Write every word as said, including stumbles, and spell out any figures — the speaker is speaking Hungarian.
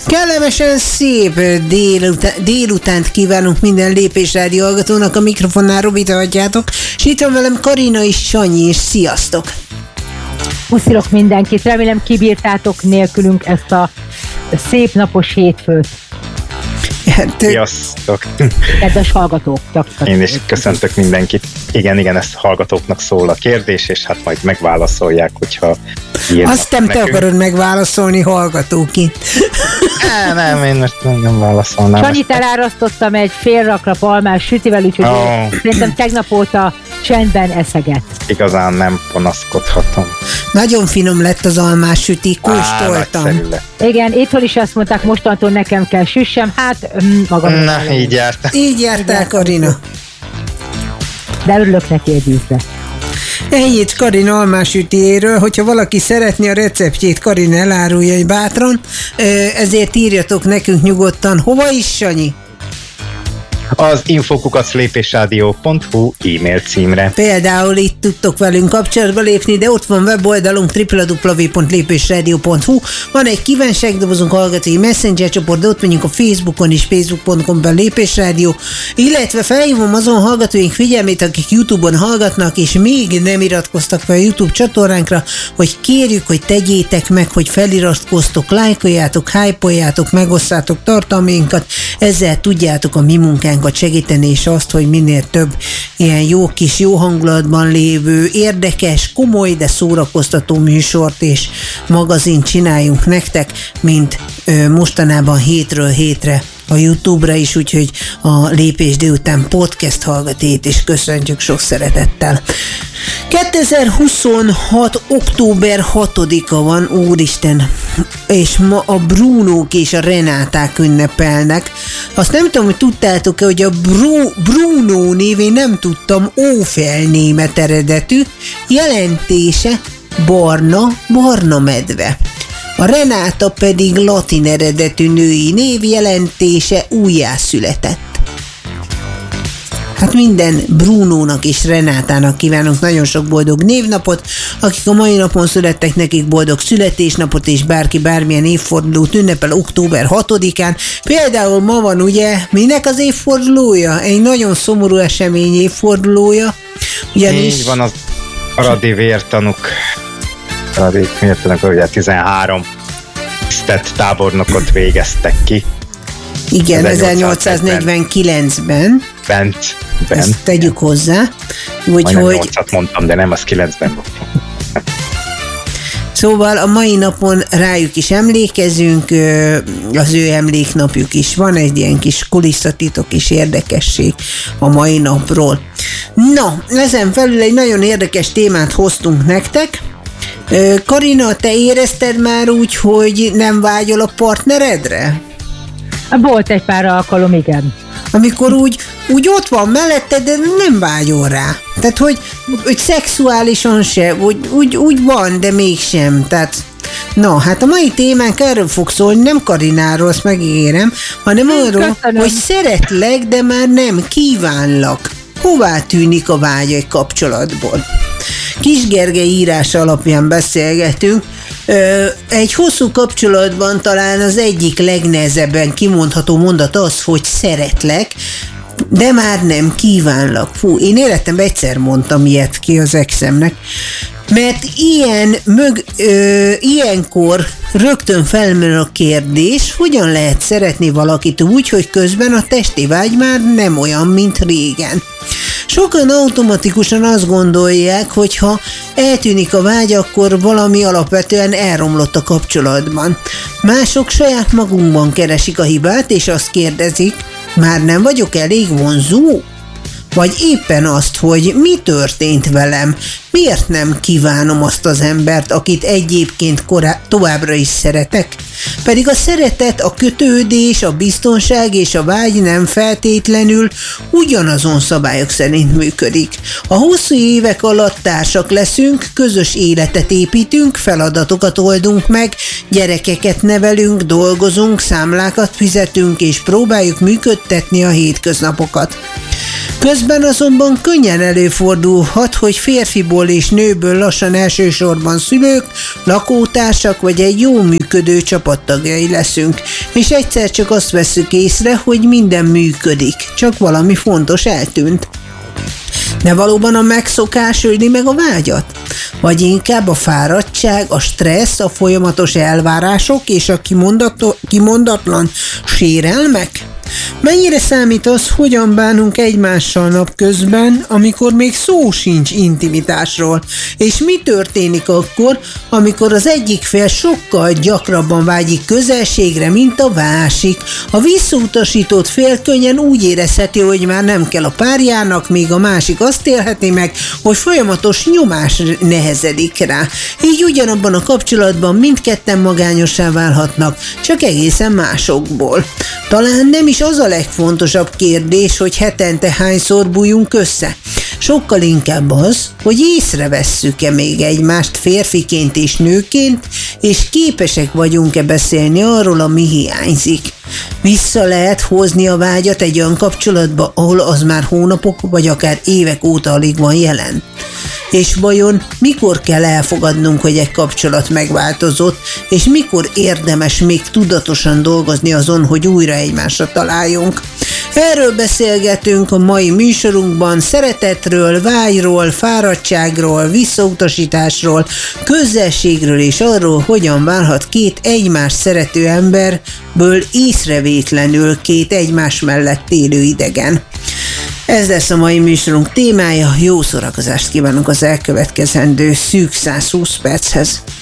Kellemesen szép délután, délutánt kívánunk minden Lépés Rádió hallgatónak, a mikrofonnál Robit adjátok, és itt van velem Karina és Sanyi, és sziasztok! Puszilok mindenkit, remélem kibírtátok nélkülünk ezt a szép napos hétfőt. Sziasztok! Kedves hallgatók! Én is köszöntök mindenkit. Igen, igen, ez hallgatóknak szól a kérdés, és hát majd megválaszolják, hogyha írnak. Azt nem te akarod megválaszolni hallgatóként. Nem, nem, én most nem válaszolnám. Sanyit elárasztottam egy fél raklap almás sütivel, úgyhogy oh. Szerintem tegnap óta csendben eszeget. Igazán nem panaszkodhatom. Nagyon finom lett az almás süti, kóstoltam. Igen, itthon is azt mondták, mostantól nekem kell süssem, hát magam. Na, így jártál. Így jártál, Karina. De örülök neki egy ízre. Ennyit Karina almásütiéről, hogyha valaki szeretné a receptjét, Karina elárulja egy bátran, ezért írjatok nekünk nyugodtan. Hova is, Sanyi? Az infokukac lépésrádió pont hu e-mail címre. Például itt tudtok velünk kapcsolatba lépni, de ott van weboldalunk double-u double-u double-u pont lépésrádió pont hu, van egy kívánságdobozunk, hallgatói messenger csoport, de ott vagyunk a Facebookon is, facebook pont com per lépésrádió, illetve felhívom azon hallgatóink figyelmét, akik YouTube-on hallgatnak, és még nem iratkoztak fel a YouTube csatornánkra, hogy kérjük, hogy tegyétek meg, hogy feliratkoztok, lájkoljátok, hype-oljátok, megosszátok tartalmainkat, ezzel tudjátok a mi munkánkat segíteni, és azt, hogy minél több ilyen jó kis, jó hangulatban lévő, érdekes, komoly, de szórakoztató műsort és magazint csináljunk nektek, mint ö, mostanában hétről hétre a YouTube-ra is, úgyhogy a Lépés délután podcast hallgatét is köszöntjük sok szeretettel. kétezer-huszonhat. október hatodika van, úristen, és ma a Brunók és a Renáták ünnepelnek. Azt nem tudom, hogy tudtátok-e, hogy a Bru- Bruno névén nem tudtam, ófelnémet eredetű, jelentése barna, barna medve. A Renáta pedig latin eredetű női név, jelentése újjászületett. Hát minden Brunónak és Renátának kívánunk nagyon sok boldog névnapot, akik a mai napon születtek, nekik boldog születésnapot, és bárki bármilyen évfordulót ünnepel október hatodikán. Például ma van ugye, minek az évfordulója? Egy nagyon szomorú esemény évfordulója. Ugyanis... Így van, az aradi vértanúk. Aradi vértanúk, ugye tizenhárom tisztett tábornokot végeztek ki. Igen, ezernyolcszáznegyvenkilencben. Bent, bent. Ezt tegyük hozzá. Úgyhogy... nyolcat mondtam, de nem, az kilencben volt. Szóval a mai napon rájuk is emlékezünk, az ő emléknapjuk is van, egy ilyen kis kulisszatitok is érdekesség a mai napról. Na, ezen felül egy nagyon érdekes témát hoztunk nektek. Karina, te érezted már úgy, hogy nem vágyol a partneredre? Volt egy pár alkalom, igen. Amikor úgy, úgy ott van mellette, de nem vágyol rá. Tehát, hogy, hogy szexuálisan se, úgy, úgy, úgy van, de mégsem. Tehát, na, hát a mai témánk erről fog szólni, nem Karináról, azt megígérem, hanem arról, hogy szeretlek, de már nem kívánlak. Hová tűnik a vágy egy kapcsolatból? Kis Gergely írása alapján beszélgetünk. Egy hosszú kapcsolatban talán az egyik legnehezebben kimondható mondat az, hogy szeretlek, de már nem kívánlak. Fú, én életemben egyszer mondtam ilyet ki az exemnek, mert ilyen mög, ö, ilyenkor rögtön felmerül a kérdés, hogyan lehet szeretni valakit úgy, hogy közben a testi vágy már nem olyan, mint régen. Sokan automatikusan azt gondolják, hogy ha eltűnik a vágy, akkor valami alapvetően elromlott a kapcsolatban. Mások saját magunkban keresik a hibát, és azt kérdezik, már nem vagyok elég vonzó? Vagy éppen azt, hogy mi történt velem, miért nem kívánom azt az embert, akit egyébként korá- továbbra is szeretek? Pedig a szeretet, a kötődés, a biztonság és a vágy nem feltétlenül ugyanazon szabályok szerint működik. A hosszú évek alatt társak leszünk, közös életet építünk, feladatokat oldunk meg, gyerekeket nevelünk, dolgozunk, számlákat fizetünk és próbáljuk működtetni a hétköznapokat. Közben azonban könnyen előfordulhat, hogy férfiból és nőből lassan elsősorban szülők, lakótársak vagy egy jó működő csapattagjai leszünk, és egyszer csak azt vesszük észre, hogy minden működik, csak valami fontos eltűnt. De valóban a megszokás öli meg a vágyat? Vagy inkább a fáradtság, a stressz, a folyamatos elvárások és a kimondatlan sérelmek? Mennyire számít az, hogyan bánunk egymással napközben, amikor még szó sincs intimitásról? És mi történik akkor, amikor az egyik fél sokkal gyakrabban vágyik közelségre, mint a másik? A visszautasított fél könnyen úgy érezheti, hogy már nem kell a párjának, míg a másik azt élheti meg, hogy folyamatos nyomás nehezedik rá. Így ugyanabban a kapcsolatban mindketten magányossá válhatnak, csak egészen másokból. Talán nem is az a legfontosabb kérdés, hogy hetente hányszor bújunk össze. Sokkal inkább az, hogy észrevesszük-e még egymást férfiként és nőként, és képesek vagyunk-e beszélni arról, ami hiányzik. Vissza lehet hozni a vágyat egy olyan kapcsolatba, ahol az már hónapok vagy akár évek óta alig van jelen. És vajon mikor kell elfogadnunk, hogy egy kapcsolat megváltozott, és mikor érdemes még tudatosan dolgozni azon, hogy újra egymásra találjunk? Erről beszélgetünk a mai műsorunkban, szeretetről, vágyról, fáradtságról, visszautasításról, közelségről és arról, hogyan válhat két egymást szerető emberből észrevétlenül két egymás mellett élő idegen. Ez lesz a mai műsorunk témája, jó szórakozást kívánok az elkövetkezendő szűk száz húsz perchez.